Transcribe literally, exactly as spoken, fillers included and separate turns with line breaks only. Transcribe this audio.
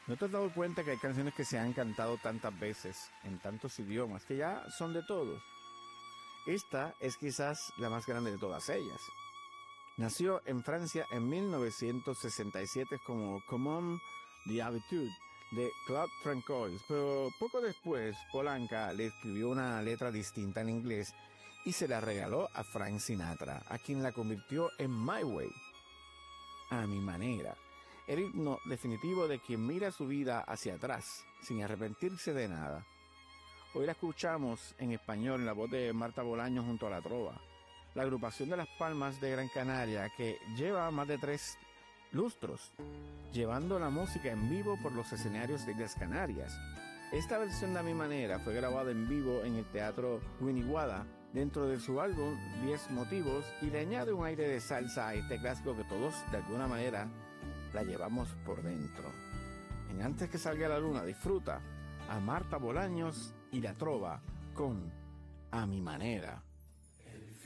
¿No te has dado cuenta que hay canciones que se han cantado tantas veces, en tantos idiomas, que ya son de todos? Esta es quizás la más grande de todas ellas. Nació en Francia en mil novecientos sesenta y siete como Comment d'habitude de Claude Francois, pero poco después Polanca le escribió una letra distinta en inglés y se la regaló a Frank Sinatra, a quien la convirtió en My Way, a mi manera. El himno definitivo de quien mira su vida hacia atrás, sin arrepentirse de nada. Hoy la escuchamos en español en la voz de Marta Bolaños junto a la trova. La agrupación de Las Palmas de Gran Canaria, que lleva más de tres lustros, llevando la música en vivo por los escenarios de Islas Canarias. Esta versión de A Mi Manera fue grabada en vivo en el Teatro Winiguada, dentro de su álbum diez motivos, y le añade un aire de salsa a este clásico que todos, de alguna manera, la llevamos por dentro. En Antes que salga la luna, disfruta a Marta Bolaños y la trova con A Mi Manera.